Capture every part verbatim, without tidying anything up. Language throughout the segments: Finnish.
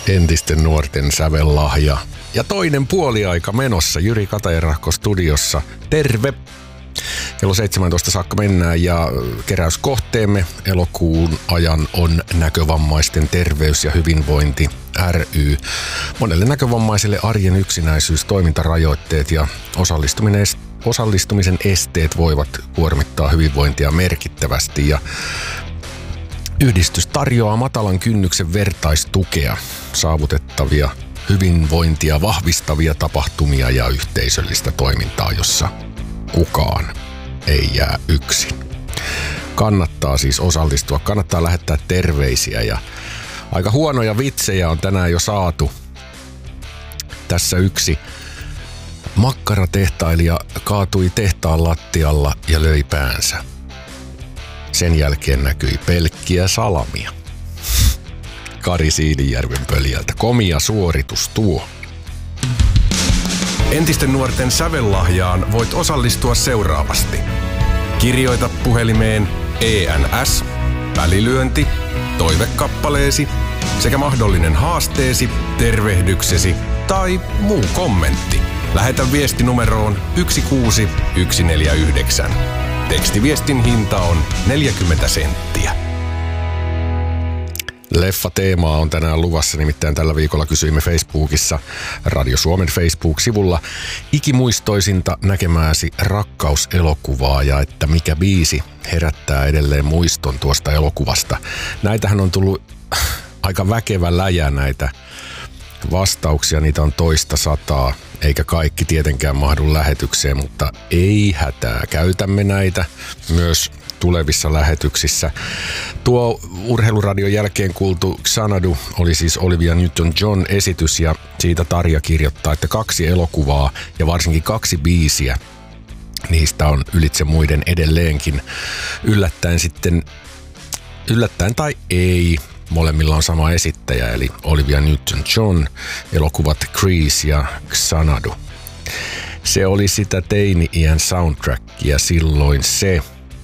Entisten nuorten sävellahja. Ja toinen puoliaika menossa Jyri Katajarahko studiossa. Terve! Kello seitsemäntoista saakka mennään ja keräyskohteemme elokuun ajan on Näkövammaisten terveys ja hyvinvointi ry. Monelle näkövammaiselle arjen yksinäisyys, toimintarajoitteet ja osallistuminen, osallistumisen esteet voivat kuormittaa hyvinvointia merkittävästi ja yhdistys tarjoaa matalan kynnyksen vertaistukea, saavutettavia hyvinvointia vahvistavia tapahtumia ja yhteisöllistä toimintaa, jossa kukaan ei jää yksin. Kannattaa siis osallistua, kannattaa lähettää terveisiä ja aika huonoja vitsejä on tänään jo saatu. Tässä yksi makkaratehtailija kaatui tehtaan lattialla ja löi päänsä. Sen jälkeen näkyi pelkkiä salamia. Kari Siilinjärven pöljältä. Komia suoritus tuo. Entisten nuorten sävellahjaan voit osallistua seuraavasti. Kirjoita puhelimeen E N S, välilyönti, toivekappaleesi sekä mahdollinen haasteesi, tervehdyksesi tai muu kommentti. Lähetä viesti numeroon yksi kuusi yksi neljä yhdeksän. Tekstiviestin hinta on neljäkymmentä senttiä. Leffa-teemaa on tänään luvassa, nimittäin tällä viikolla kysyimme Facebookissa Radio Suomen Facebook-sivulla ikimuistoisinta näkemääsi rakkauselokuvaa ja että mikä biisi herättää edelleen muiston tuosta elokuvasta. Näitähän on tullut aika väkevä läjä näitä vastauksia, niitä on toista sataa, eikä kaikki tietenkään mahdu lähetykseen, mutta ei hätää, käytämme näitä myös tulevissa lähetyksissä. Tuo Urheiluradion jälkeen kuultu Xanadu oli siis Olivia Newton-John esitys ja siitä Tarja kirjoittaa, että kaksi elokuvaa ja varsinkin kaksi biisiä, niistä on ylitse muiden edelleenkin. Yllättäen sitten, yllättäen tai ei, molemmilla on sama esittäjä eli Olivia Newton-John, elokuvat Grease ja Xanadu. Se oli sitä teini-iän soundtrackia silloin se.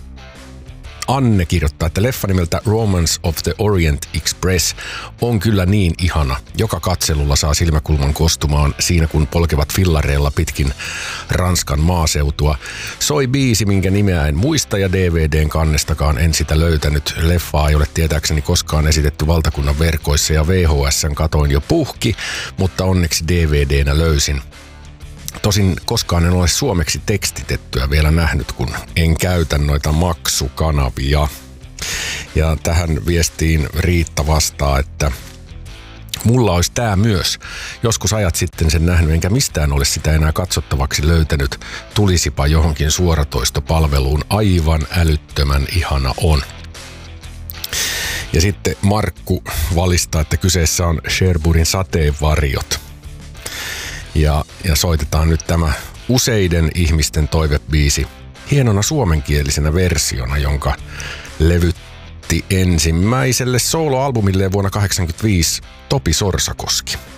Anne kirjoittaa, että leffa nimeltä Romance of the Orient Express on kyllä niin ihana. Joka katselulla saa silmäkulman kostumaan siinä, kun polkevat fillareilla pitkin Ranskan maaseutua. Soi biisi, minkä nimeä en muista ja D V D:n kannestakaan en sitä löytänyt. Leffaa ei ole tietääkseni koskaan esitetty valtakunnan verkoissa ja V H S:n katoin jo puhki, mutta onneksi D V D:nä löysin. Tosin koskaan en ole suomeksi tekstitettyä vielä nähnyt, kun en käytä noita maksukanavia. Ja tähän viestiin Riitta vastaa, että mulla olisi tää myös. Joskus ajat sitten sen nähnyt, enkä mistään ole sitä enää katsottavaksi löytänyt. Tulisipa johonkin suoratoistopalveluun. Aivan älyttömän ihana on. Ja sitten Markku valistaa, että kyseessä on Sherwoodin Sateenvarjot. Ja, ja soitetaan nyt tämä useiden ihmisten toivebiisi hienona suomenkielisenä versiona, jonka levytti ensimmäiselle soloalbumilleen vuonna kahdeksankymmentäviisi Topi Sorsakoski.